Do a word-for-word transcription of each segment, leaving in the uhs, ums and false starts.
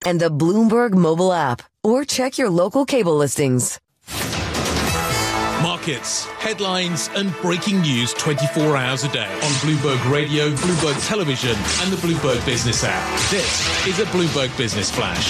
and the Bloomberg mobile app, or check your local cable listings. Markets, headlines and breaking news twenty-four hours a day on Bloomberg Radio, Bloomberg Television and the Bloomberg Business app. This is a Bloomberg Business Flash.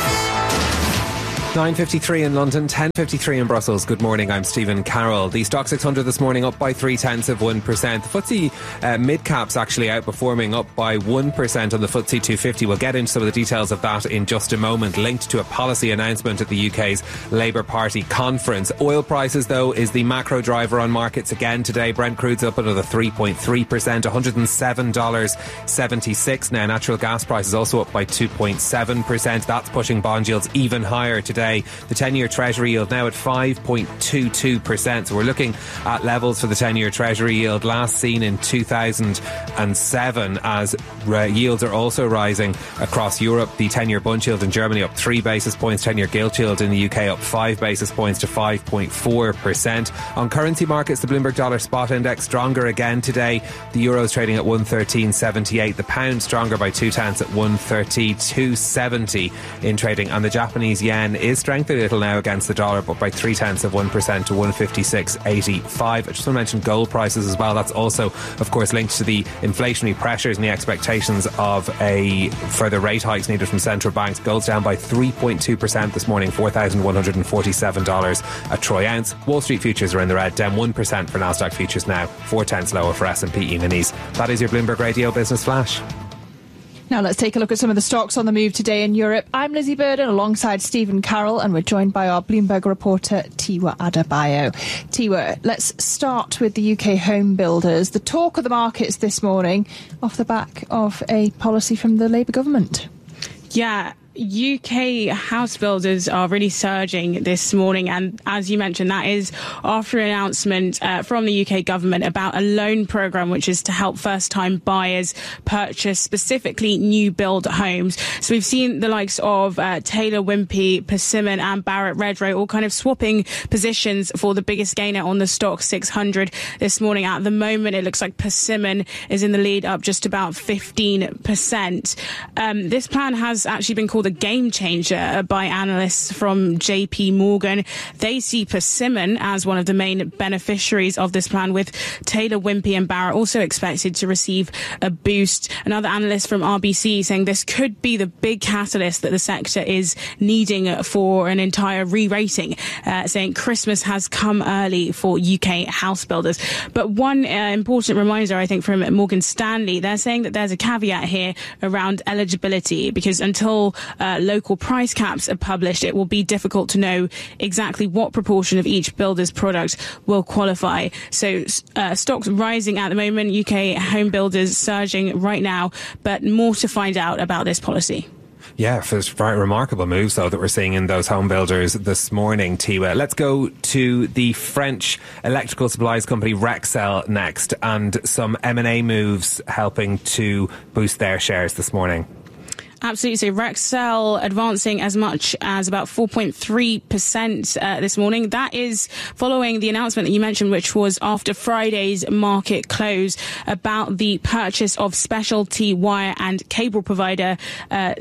nine fifty-three in London, ten fifty-three in Brussels. Good morning, I'm Stephen Carroll. The Stock six hundred this morning up by three tenths of one percent. The F T S E uh, mid-caps actually outperforming, up by one percent on the F T S E two fifty. We'll get into some of the details of that in just a moment, linked to a policy announcement at the U K's Labour Party conference. Oil prices, though, is the macro driver on markets again today. Brent crude's up another three point three percent, one hundred seven dollars seventy-six now. Natural gas prices also up by two point seven percent. That's pushing bond yields even higher today. The ten-year Treasury yield now at five point two two percent. So we're looking at levels for the ten-year Treasury yield last seen in two thousand seven, as uh, yields are also rising across Europe. The ten-year Bund yield in Germany up three basis points, ten-year gilt yield in the U K up five basis points to five point four percent. On currency markets, the Bloomberg Dollar Spot Index stronger again today. The euro is trading at one thirteen seventy-eight. The pound stronger by two tenths at one thirty-two seventy in trading. And the Japanese yen is strengthened a little now against the dollar, but by three tenths of one percent to one fifty-six eighty-five. I just want to mention gold prices as well. That's also, of course, linked to the inflationary pressures and the expectations of a further rate hikes needed from central banks. Gold's down by three point two percent this morning, four thousand one hundred forty-seven dollars a troy ounce. Wall Street futures are in the red, down one percent for Nasdaq futures now, four tenths lower for S and P E-minis. That is your Bloomberg Radio Business Flash. Now let's take a look at some of the stocks on the move today in Europe. I'm Lizzie Burden alongside Stephen Carroll, and we're joined by our Bloomberg reporter Tiwa Adebayo. Tiwa, let's start with the U K home builders. The talk of the markets this morning off the back of a policy from the Labour government. Yeah. U K house builders are really surging this morning, and as you mentioned, that is after an announcement uh, from the U K government about a loan programme which is to help first-time buyers purchase specifically new build homes. So we've seen the likes of uh, Taylor Wimpey, Persimmon and Barratt Redrow all kind of swapping positions for the biggest gainer on the Stock six hundred this morning. At the moment, it looks like Persimmon is in the lead, up just about fifteen percent. Um, this plan has actually been called a game changer by analysts from J P Morgan. They see Persimmon as one of the main beneficiaries of this plan, with Taylor Wimpey and Barratt also expected to receive a boost. Another analyst from R B C saying this could be the big catalyst that the sector is needing for an entire re-rating, uh, saying Christmas has come early for U K house builders. But one uh, important reminder, I think, from Morgan Stanley, they're saying that there's a caveat here around eligibility, because until Uh, local price caps are published, it will be difficult to know exactly what proportion of each builder's product will qualify. So uh, stocks rising at the moment, U K home builders surging right now, but more to find out about this policy. Yeah, for very remarkable moves, though, that we're seeing in those home builders this morning, Tiwa. Let's go to the French electrical supplies company Rexel next, and some M and A moves helping to boost their shares this morning. Absolutely. So Rexel advancing as much as about four point three percent uh, this morning. That is following the announcement that you mentioned, which was after Friday's market close, about the purchase of specialty wire and cable provider uh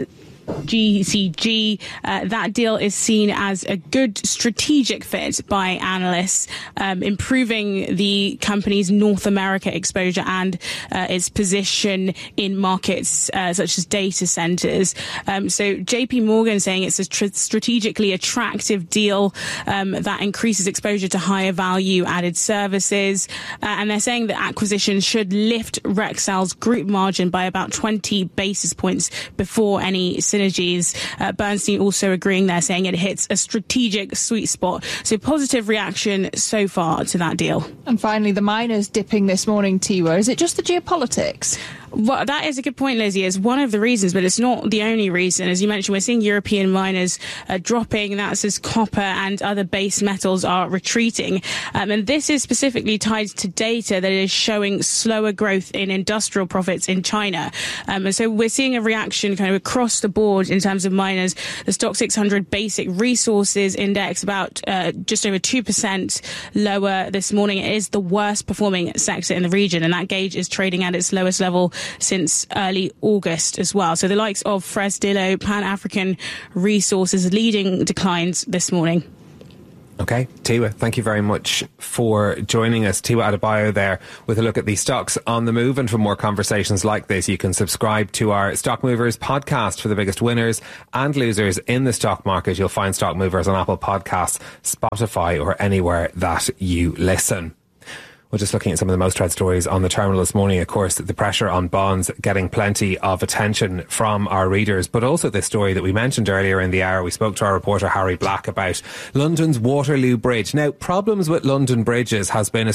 G C G. Uh, that deal is seen as a good strategic fit by analysts, um, improving the company's North America exposure and uh, its position in markets uh, such as data centers. Um, so J P Morgan saying it's a tr- strategically attractive deal um, that increases exposure to higher value added services. Uh, and they're saying that acquisition should lift Rexel's group margin by about twenty basis points before any synergies. Uh, Bernstein also agreeing there, saying it hits a strategic sweet spot. So positive reaction so far to that deal. And finally, the miners dipping this morning, Tiwa. Is it just the geopolitics? Well, that is a good point, Lizzie. It's one of the reasons, but it's not the only reason. As you mentioned, we're seeing European miners uh, dropping. That's as copper and other base metals are retreating. Um, and this is specifically tied to data that is showing slower growth in industrial profits in China. Um, and so we're seeing a reaction kind of across the board in terms of miners. The Stock six hundred Basic Resources Index about uh, just over two percent lower this morning. It is the worst performing sector in the region, and that gauge is trading at its lowest level since early August as well. So the likes of Fresdillo, Pan African Resources leading declines this morning. Okay, Tiwa, thank you very much for joining us. Tiwa Adebayo there with a look at the stocks on the move. And for more conversations like this, you can subscribe to our Stock Movers podcast for the biggest winners and losers in the stock market. You'll find Stock Movers on Apple Podcasts, Spotify, or anywhere that you listen. We're just looking at some of the most read stories on the terminal this morning. Of course, the pressure on bonds getting plenty of attention from our readers, but also this story that we mentioned earlier in the hour. We spoke to our reporter Harry Black about London's Waterloo Bridge. Now, problems with London bridges has been a